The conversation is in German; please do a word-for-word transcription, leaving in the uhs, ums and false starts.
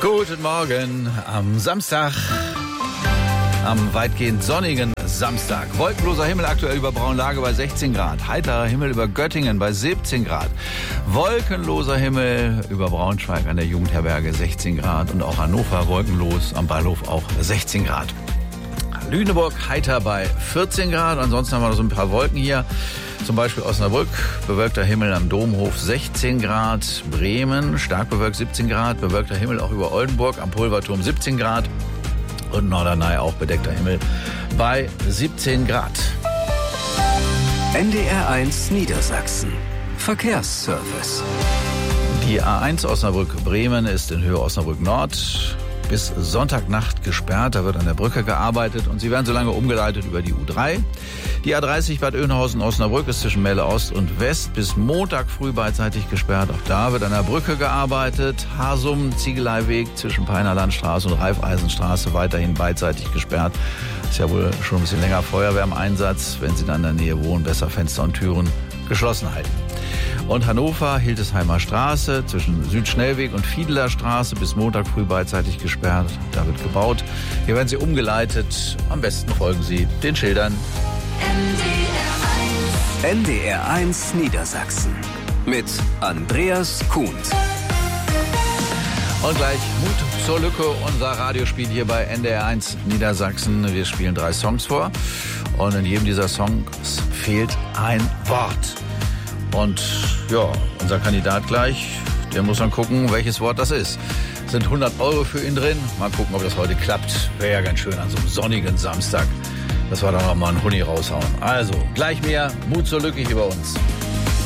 Guten Morgen am Samstag, am weitgehend sonnigen Samstag. Wolkenloser Himmel aktuell über Braunlage bei sechzehn Grad. Heiterer Himmel über Göttingen bei siebzehn Grad. Wolkenloser Himmel über Braunschweig an der Jugendherberge sechzehn Grad. Und auch Hannover wolkenlos am Bahnhof auch sechzehn Grad. Lüneburg heiter bei vierzehn Grad. Ansonsten haben wir noch so ein paar Wolken hier. Zum Beispiel Osnabrück, bewölkter Himmel am Domhof sechzehn Grad. Bremen, stark bewölkt siebzehn Grad. Bewölkter Himmel auch über Oldenburg am Pulverturm siebzehn Grad. Und Norderney auch bedeckter Himmel bei siebzehn Grad. N D R eins Niedersachsen. Verkehrsservice. Die A eins Osnabrück-Bremen ist in Höhe Osnabrück-Nord bis Sonntagnacht gesperrt. Da wird an der Brücke gearbeitet und sie werden so lange umgeleitet über die U drei. Die A dreißig Bad Oeynhausen-Osnabrück ist zwischen Melle Ost und West bis Montag früh beidseitig gesperrt. Auch da wird an der Brücke gearbeitet. Hasum, Ziegeleiweg zwischen Peiner Landstraße und Raiffeisenstraße weiterhin beidseitig gesperrt. Ist ja wohl schon ein bisschen länger Feuerwehr im Einsatz. Wenn Sie dann in der Nähe wohnen, besser Fenster und Türen geschlossen halten. Und Hannover, Hildesheimer Straße zwischen Südschnellweg und Fiedler Straße bis Montag früh beidseitig gesperrt. Da wird gebaut. Hier werden Sie umgeleitet. Am besten folgen Sie den Schildern. N D R eins Niedersachsen mit Andreas Kuhn. Und gleich Mut zur Lücke, unser Radiospiel hier bei N D R eins Niedersachsen. Wir spielen drei Songs vor und in jedem dieser Songs fehlt ein Wort. Und ja, unser Kandidat gleich, der muss dann gucken, welches Wort das ist. Es sind hundert Euro für ihn drin. Mal gucken, ob das heute klappt. Wäre ja ganz schön an so einem sonnigen Samstag, dass wir da noch mal einen Huni raushauen. Also, gleich mehr Mut zur Lücke hier bei uns.